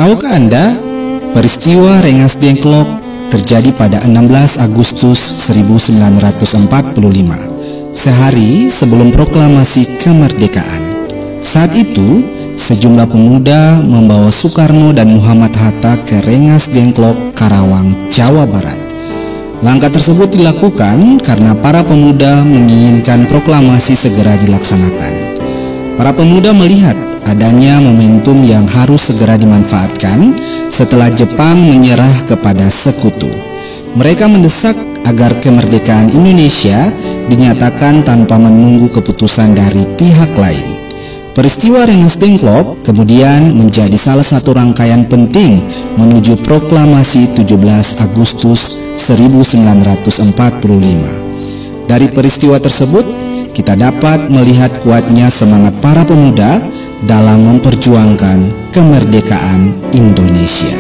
Tahukah Anda, peristiwa Rengas Dengklok terjadi pada 16 Agustus 1945, sehari sebelum proklamasi kemerdekaan. Saat itu, sejumlah pemuda membawa Soekarno dan Muhammad Hatta ke Rengas Dengklok, Karawang, Jawa Barat. Langkah tersebut dilakukan karena para pemuda menginginkan proklamasi segera dilaksanakan. Para pemuda melihat adanya momentum yang harus segera dimanfaatkan setelah Jepang menyerah kepada sekutu. Mereka mendesak agar kemerdekaan Indonesia dinyatakan tanpa menunggu keputusan dari pihak lain. Peristiwa Rengas Dengklok kemudian menjadi salah satu rangkaian penting menuju proklamasi 17 Agustus 1945. Dari peristiwa tersebut, kita dapat melihat kuatnya semangat para pemuda dalam memperjuangkan kemerdekaan Indonesia.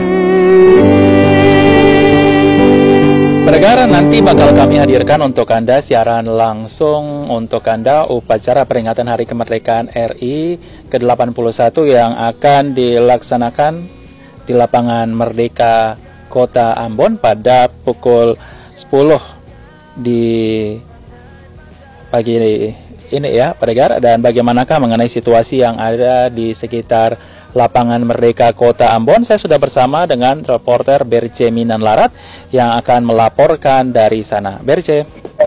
Pendengar, nanti bakal kami hadirkan untuk Anda siaran langsung untuk Anda upacara peringatan Hari Kemerdekaan RI ke-81 yang akan dilaksanakan di lapangan Merdeka Kota Ambon pada pukul 10 di pagi ini ya, pendengar. Dan bagaimanakah mengenai situasi yang ada di sekitar lapangan Merdeka Kota Ambon? Saya sudah bersama dengan reporter Berce Minan Larat yang akan melaporkan dari sana. Berce.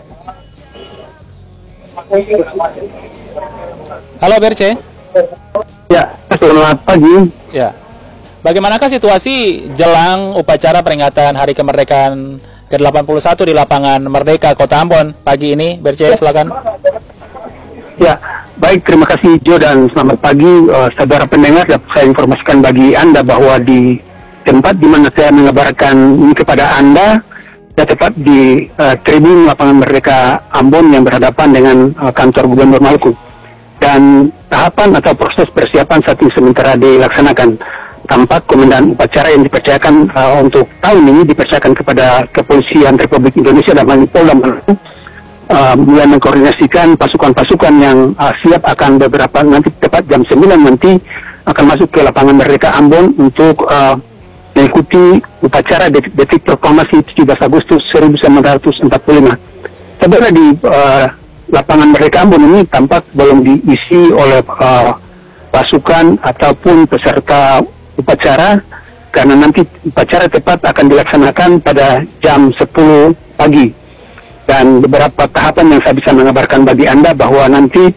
Halo Berce. Ya, selamat pagi. Ya. Bagaimanakah situasi jelang upacara peringatan Hari Kemerdekaan ke-81 di lapangan Merdeka Kota Ambon pagi ini? Berce, silakan. Ya, baik, terima kasih Jo dan selamat pagi saudara pendengar. Saya informasikan bagi Anda bahwa di tempat di mana saya mengabarkan ini kepada Anda, saya tepat di tribun lapangan Merdeka Ambon yang berhadapan dengan kantor Gubernur Maluku. Dan tahapan atau proses persiapan saat ini sementara dilaksanakan. Tampak komandan upacara yang dipercayakan untuk tahun ini dipercayakan kepada Kepolisian Republik Indonesia dan Polda Maluku, mulai mengkoordinasikan pasukan-pasukan yang siap akan beberapa nanti tepat jam 9 nanti akan masuk ke lapangan Merdeka Ambon untuk mengikuti upacara detik proklamasi 17 Agustus 1945. Sebenarnya di lapangan Merdeka Ambon ini tampak belum diisi oleh pasukan ataupun peserta upacara, karena nanti upacara tepat akan dilaksanakan pada jam 10 pagi. Dan beberapa tahapan yang saya bisa mengabarkan bagi Anda bahwa nanti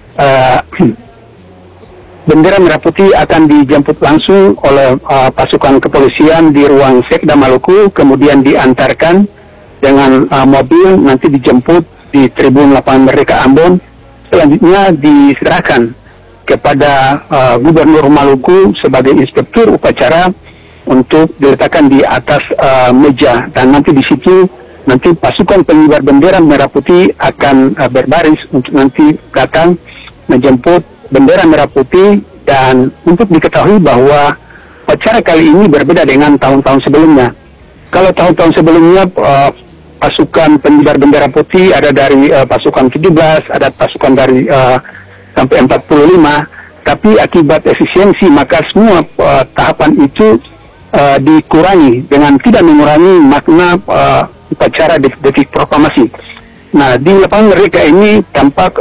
bendera merah putih akan dijemput langsung oleh pasukan kepolisian di ruang Sekda Maluku, kemudian diantarkan dengan mobil, nanti dijemput di tribun lapangan Merdeka Ambon, selanjutnya diserahkan kepada Gubernur Maluku sebagai inspektur upacara untuk diletakkan di atas meja. Dan nanti di situ nanti pasukan pengibar bendera merah putih akan berbaris untuk nanti datang menjemput bendera merah putih. Dan untuk diketahui bahwa upacara kali ini berbeda dengan tahun-tahun sebelumnya. Kalau tahun-tahun sebelumnya pasukan pengibar bendera putih ada dari pasukan 17, ada pasukan dari sampai 45, tapi akibat efisiensi maka semua tahapan itu dikurangi dengan tidak mengurangi makna upacara detik proklamasi. Nah, di lapangan Merdeka ini tampak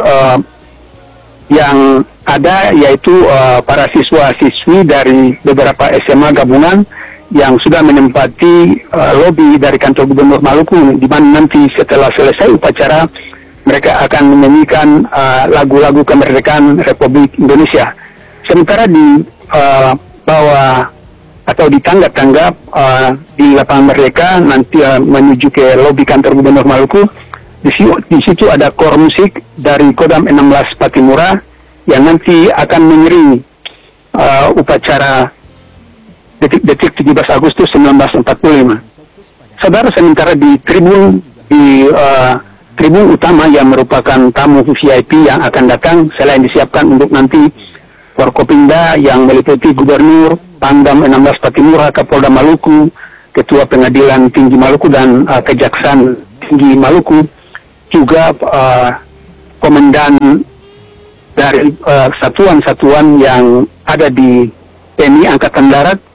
yang ada yaitu para siswa-siswi dari beberapa SMA gabungan yang sudah menempati lobi dari kantor Gubernur Maluku, di mana nanti setelah selesai upacara mereka akan menyanyikan lagu-lagu kemerdekaan Republik Indonesia. Sementara di bawah atau di tangga-tangga di lapangan Merdeka nanti menuju ke lobi kantor Gubernur Maluku, di situ ada kor musik dari Kodam 16 Patimura yang nanti akan mengiringi upacara detik-detik 17 Agustus 1945. Saudara, sementara di tribun utama yang merupakan tamu VIP yang akan datang, selain disiapkan untuk nanti Forkopimda yang meliputi Gubernur, Pangdam 16 Patimura, Kapolda Maluku, Ketua Pengadilan Tinggi Maluku dan Kejaksaan Tinggi Maluku, juga komandan dari satuan-satuan yang ada di TNI Angkatan Darat,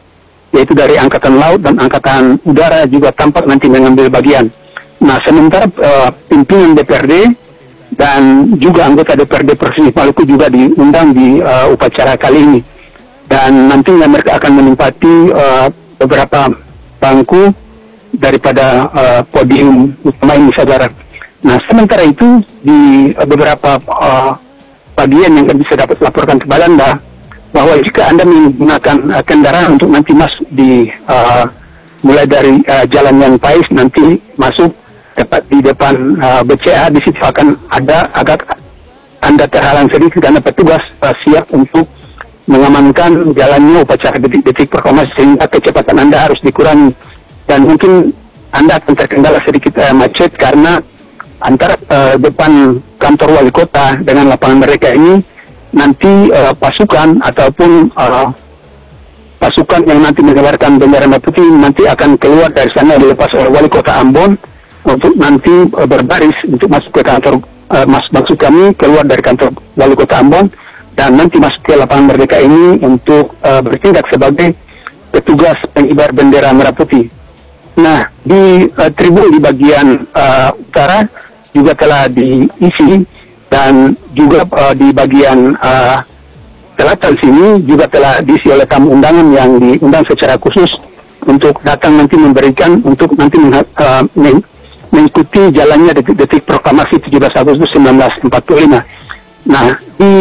yaitu dari Angkatan Laut dan Angkatan Udara juga tampak nanti mengambil bagian. Nah, sementara pimpinan DPRD dan juga anggota DPRD Provinsi Maluku juga diundang di upacara kali ini. Dan nantinya mereka akan menempati beberapa bangku daripada podium utama ini, saudara. Nah, sementara itu di beberapa bagian yang bisa dapat laporkan kepada Anda, bahwa jika Anda menggunakan kendaraan untuk nanti masuk di mulai dari Jalan Yan Pais nanti masuk tepat di depan BCA, di situ akan ada agak Anda terhalang sedikit karena petugas siap untuk mengamankan jalannya upacara detik-detik proklamasi, sehingga kecepatan Anda harus dikurangi. Dan mungkin Anda akan terkendala sedikit macet karena antara depan kantor wali kota dengan lapangan mereka ini nanti pasukan ataupun pasukan yang nanti mengibarkan bendera merah putih nanti akan keluar dari sana, dilepas oleh wali kota Ambon untuk nanti berbaris untuk masuk ke kantor, maksud kami keluar dari kantor wali kota Ambon dan nanti masuk ke lapangan Merdeka ini untuk bertindak sebagai petugas pengibar bendera merah putih. Nah, di tribun di bagian utara juga telah diisi, dan juga di bagian selatan sini juga telah diisi oleh tamu undangan yang diundang secara khusus untuk datang nanti memberikan, untuk nanti mengikuti jalannya detik-detik proklamasi 17 Agustus 1945. Nah,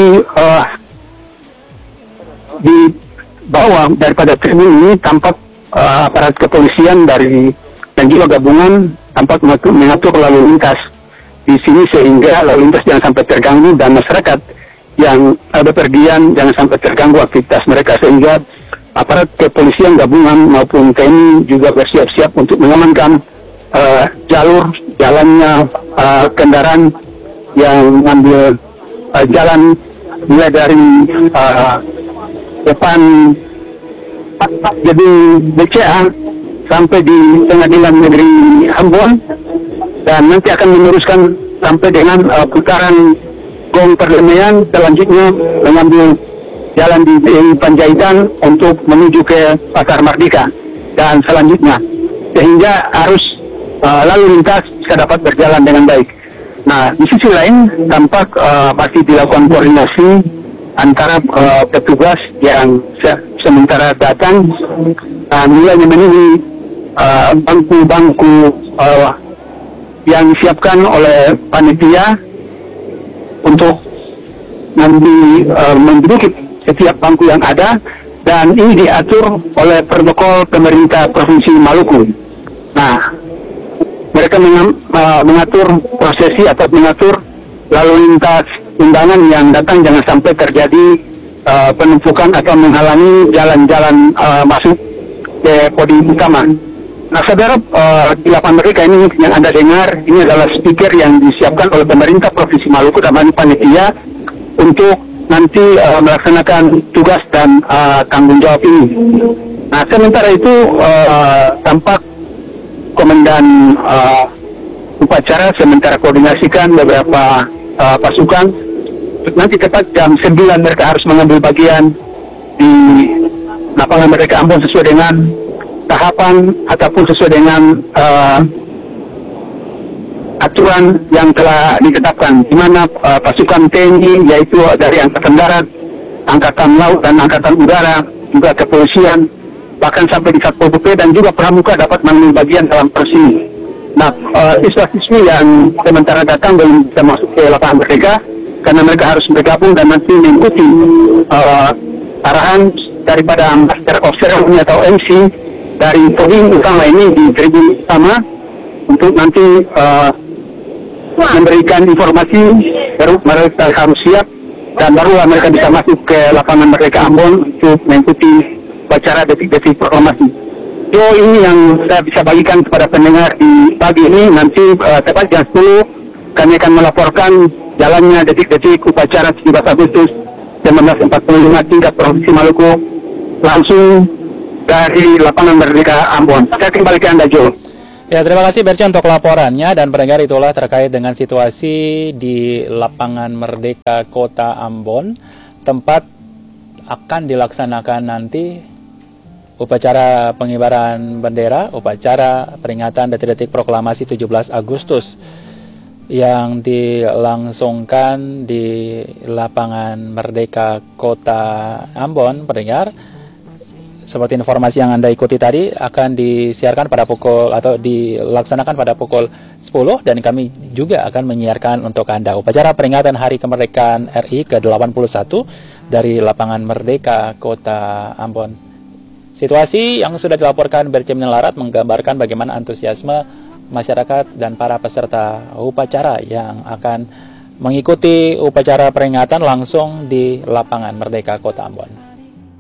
di bawah daripada tribun ini tampak aparat kepolisian dan juga gabungan tampak mengatur lalu lintas di sini, sehingga lalu lintas jangan sampai terganggu dan masyarakat yang bepergian jangan sampai terganggu aktivitas mereka, sehingga aparat kepolisian gabungan maupun TNI juga bersiap-siap untuk mengamankan jalannya kendaraan yang mengambil jalan mulai dari depan jadi BCA sampai di Pengadilan Negeri Ambon, dan nanti akan meneruskan sampai dengan putaran gong perdamaian, selanjutnya mengambil jalan di Panjaitan untuk menuju ke Pasar Merdeka dan selanjutnya, sehingga arus lalu lintas bisa dapat berjalan dengan baik. Nah, di sisi lain tampak masih dilakukan koordinasi antara petugas yang sementara datang mulai memenuhi bangku-bangku yang disiapkan oleh panitia untuk menduduki setiap bangku yang ada, dan ini diatur oleh protokol pemerintah Provinsi Maluku. Nah, mereka mengatur prosesi atau mengatur lalu lintas undangan yang datang jangan sampai terjadi penumpukan atau menghalangi jalan-jalan masuk ke podium utama. Nah, saudara, di lapangan mereka ini yang Anda dengar ini adalah speaker yang disiapkan oleh pemerintah Provinsi Maluku dan panitia untuk nanti melaksanakan tugas dan tanggung jawab ini. Nah, sementara itu tampak komandan upacara sementara koordinasikan beberapa pasukan. Nanti tepat jam 9 mereka harus mengambil bagian di lapangan Merdeka Ambon sesuai dengan tahapan ataupun sesuai dengan aturan yang telah ditetapkan, di mana pasukan TNI yaitu dari Angkatan Darat, Angkatan Laut dan Angkatan Udara, juga kepolisian, bahkan sampai di Satpol PP dan juga pramuka dapat mengambil bagian dalam proses ini. Nah, siswa-siswi yang sementara datang belum bisa masuk ke lapangan Merdeka karena mereka harus bergabung dan nanti mengikuti arahan daripada Master of Ceremony atau MC dari podium utama ini di tribun utama untuk nanti memberikan informasi, baru mereka harus siap dan barulah mereka bisa masuk ke lapangan Merdeka Ambon untuk mengikuti upacara detik-detik proklamasi. So, ini yang saya bisa bagikan kepada pendengar di pagi ini. Nanti tepat jam 10 kami akan melaporkan jalannya detik-detik upacara 17 Agustus 1945 tingkat Provinsi Maluku langsung dari lapangan Merdeka Ambon. Saya kembali ke Anda, Jo. Ya, terima kasih Berca untuk laporannya, dan pendengar itulah terkait dengan situasi di lapangan Merdeka Kota Ambon, tempat akan dilaksanakan nanti upacara pengibaran bendera, upacara peringatan detik-detik proklamasi 17 Agustus yang dilangsungkan di lapangan Merdeka Kota Ambon, pendengar. Seperti informasi yang Anda ikuti tadi, akan disiarkan pada pukul atau dilaksanakan pada pukul 10, dan kami juga akan menyiarkan untuk Anda upacara peringatan Hari Kemerdekaan RI ke-81 dari lapangan Merdeka Kota Ambon. Situasi yang sudah dilaporkan Bercemin Larat menggambarkan bagaimana antusiasme masyarakat dan para peserta upacara yang akan mengikuti upacara peringatan langsung di lapangan Merdeka Kota Ambon.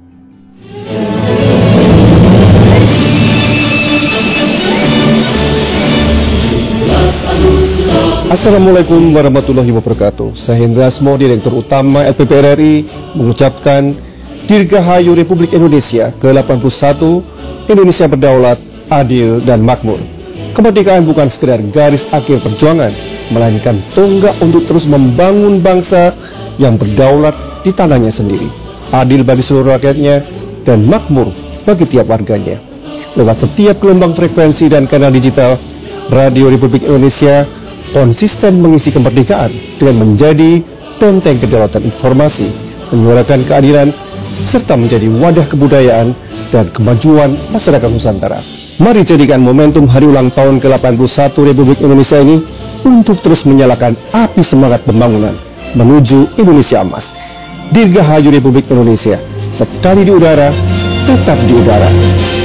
Assalamualaikum warahmatullahi wabarakatuh. Saya Hendra Asmo, Direktur Utama LPP RI, mengucapkan Dirgahayu Republik Indonesia ke-81, Indonesia berdaulat, adil, dan makmur. Kemerdekaan bukan sekedar garis akhir perjuangan, melainkan tonggak untuk terus membangun bangsa yang berdaulat di tanahnya sendiri, adil bagi seluruh rakyatnya, dan makmur bagi tiap warganya. Lewat setiap gelombang frekuensi dan kanal digital, Radio Republik Indonesia konsisten mengisi kemerdekaan dengan menjadi benteng kedaulatan informasi, menyuarakan keadilan, serta menjadi wadah kebudayaan dan kemajuan masyarakat Nusantara. Mari jadikan momentum hari ulang tahun ke-81 Republik Indonesia ini untuk terus menyalakan api semangat pembangunan menuju Indonesia Emas. Dirgahayu Republik Indonesia, sekali di udara, tetap di udara.